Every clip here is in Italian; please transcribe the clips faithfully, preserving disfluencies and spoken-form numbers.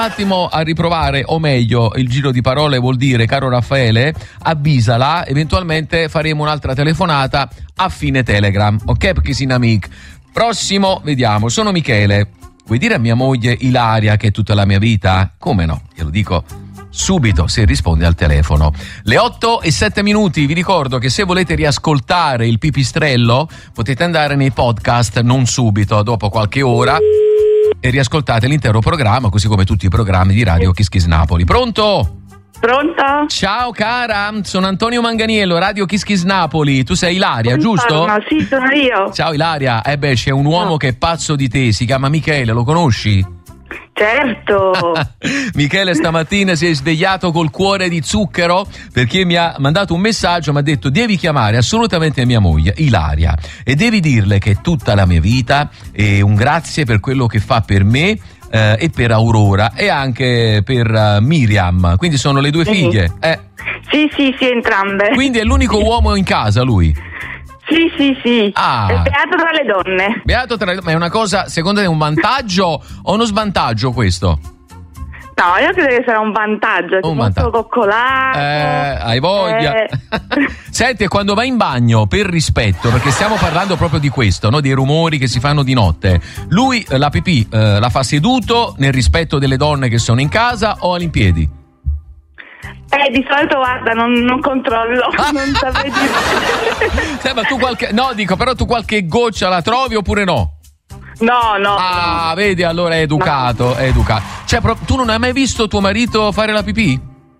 attimo a riprovare, o meglio, il giro di parole vuol dire, caro Raffaele, avvisala, eventualmente faremo un'altra telefonata a fine Telegram, ok? Perché si amic. Prossimo, vediamo, sono Michele. Vuoi dire a mia moglie Ilaria che è tutta la mia vita? Come no? Glielo dico subito se risponde al telefono. Le otto e sette minuti, vi ricordo che se volete riascoltare il pipistrello potete andare nei podcast non subito, dopo qualche ora, e riascoltate l'intero programma, così come tutti i programmi di Radio Kiss Kiss Napoli. Pronto? Pronto? Ciao cara, sono Antonio Manganiello, Radio Kiss Kiss Napoli. Tu sei Ilaria, giusto? Ma sì, sono io. Ciao Ilaria. Eh beh, c'è un uomo no. che è pazzo di te, si chiama Michele, lo conosci? Certo. Michele stamattina si è svegliato col cuore di zucchero perché mi ha mandato un messaggio, mi ha detto devi chiamare assolutamente mia moglie Ilaria e devi dirle che è tutta la mia vita e un grazie per quello che fa per me eh, e per Aurora e anche per uh, Miriam, quindi sono le due figlie. Eh. Sì, sì, sì, entrambe. Quindi è l'unico uomo in casa lui? Sì, sì, sì. Ah. È beato tra le donne. Beato tra le donne, ma è una cosa, secondo te, un vantaggio o uno svantaggio questo? No, io credo che sarà un vantaggio. Un vantaggio. Coccolato. Eh, hai voglia. Eh. Senti, quando vai in bagno, per rispetto, perché stiamo parlando proprio di questo, no? Dei rumori che si fanno di notte. Lui la pipì eh, la fa seduto nel rispetto delle donne che sono in casa o all'impiedi? Eh, di solito guarda, non, non controllo, non saprei dire. Sì, ma tu qualche. No, dico, però tu qualche goccia la trovi oppure no? No, no. Ah, no. vedi, allora è educato, no. è educato. Cioè, pro- tu non hai mai visto tuo marito fare la pipì?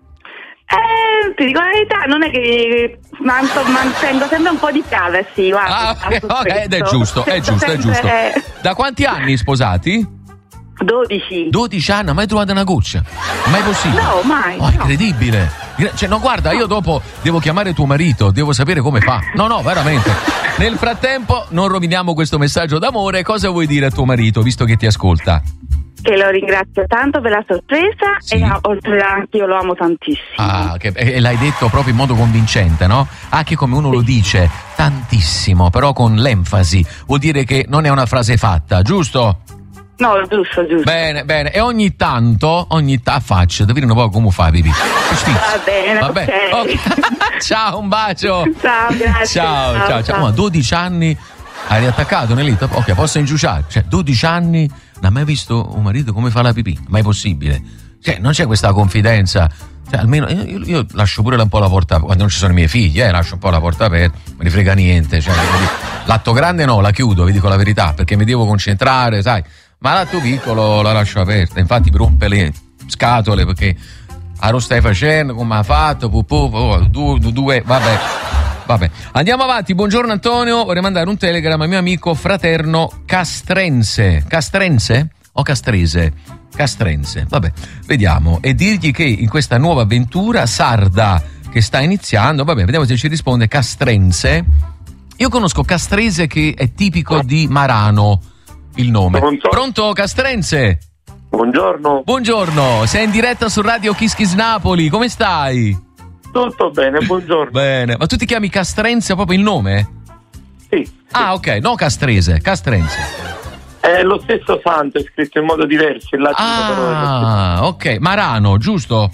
Eh, ti dico la verità, non è che manto, mantengo sempre un po' di privacy, guarda. Ah, okay, ed è giusto, è giusto, è giusto. Da quanti anni sposati? dodici. dodici anni, mai trovata una goccia? Mai possibile? No, mai. Oh, no. È incredibile. Cioè, no, guarda, io dopo devo chiamare tuo marito, devo sapere come fa. No, no, veramente. Nel frattempo, non roviniamo questo messaggio d'amore. Cosa vuoi dire a tuo marito, visto che ti ascolta? Che lo ringrazio tanto per la sorpresa sì. e oltre anche io lo amo tantissimo. Ah, che, e l'hai detto proprio in modo convincente, no? Anche come uno sì. lo dice, tantissimo, però con l'enfasi. Vuol dire che non è una frase fatta, giusto? No, giusto, giusto. Bene, bene. E ogni tanto, ogni tanto, faccia, devi vedere un po' come fa, pipì. Va bene, Va bene. Okay. Okay. Ciao, un bacio. Ciao, grazie. Ciao, ciao, ciao. ciao. Ma dodici anni hai riattaccato nell'ita? Ok, posso inciuciare. Cioè, dodici anni non hai mai visto un marito come fa la pipì? Mai possibile. Cioè, non c'è questa confidenza. Cioè, almeno io, io lascio pure un po' la porta quando non ci sono i miei figli, eh, lascio un po' la porta aperta, me ne frega niente. Cioè, l'atto grande no, la chiudo, vi dico la verità, perché mi devo concentrare, sai. Ma l'atto piccolo la lascio aperta, infatti mi rompe le scatole perché ah, lo stai facendo, come ha fatto, pu, pu, pu, due, due, vabbè, vabbè. Andiamo avanti, buongiorno Antonio, vorrei mandare un telegram al mio amico fraterno Castrense, Castrense o Castrese? Castrense, vabbè, vediamo, e dirgli che in questa nuova avventura sarda che sta iniziando, vabbè, vediamo se ci risponde Castrense. Io conosco Castrese che è tipico di Marano. Il nome. Pronto? Pronto Castrense? Buongiorno. Buongiorno, sei in diretta su Radio Kiss Kiss Napoli, come stai? Tutto bene, buongiorno. Bene, ma tu ti chiami Castrense proprio il nome? Sì. sì. Ah, ok, no Castrese, Castrense. È lo stesso santo, è scritto in modo diverso, il latino ah, però è Ah, ok, Marano, giusto?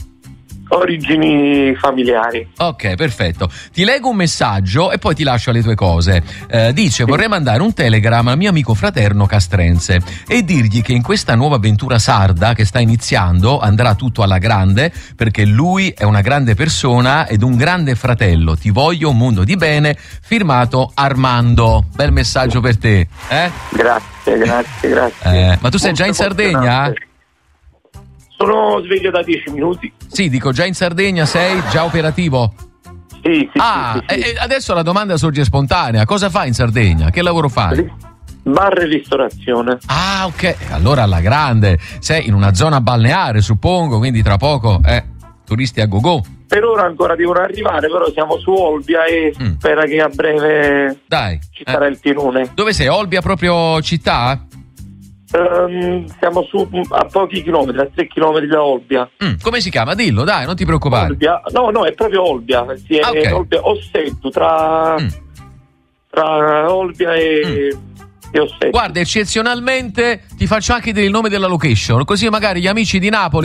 Origini familiari. Ok, perfetto. Ti leggo un messaggio e poi ti lascio le tue cose. Eh, dice: vorrei mandare un telegram al mio amico fraterno Castrense e dirgli che in questa nuova avventura sarda che sta iniziando andrà tutto alla grande, perché lui è una grande persona ed un grande fratello. Ti voglio un mondo di bene. Firmato Armando. Bel messaggio per te. Eh? Grazie, grazie, grazie. Eh, ma tu sei già in Sardegna? Sono sveglio da dieci minuti. Sì, dico, già in Sardegna sei? Già operativo? Sì, sì. Ah, sì, sì, sì. E adesso la domanda sorge spontanea. Cosa fai in Sardegna? Che lavoro fai? Bar e ristorazione. Ah, ok. Allora alla grande. Sei in una zona balneare, suppongo, quindi tra poco, eh, turisti a go-go. Per ora ancora devono arrivare, però siamo su Olbia e mm. spera che a breve Dai, ci sarà eh. il pienone. Dove sei? Olbia proprio città? Um, siamo su a pochi chilometri, a tre chilometri da Olbia. Mm, come si chiama? Dillo, dai, non ti preoccupare. Olbia, no, no, è proprio Olbia. Sì, è ah, okay. Olbia, Ossetto, tra, mm. tra Olbia e, mm. e Ossetto. Guarda, eccezionalmente ti faccio anche il nome della location, così magari gli amici di Napoli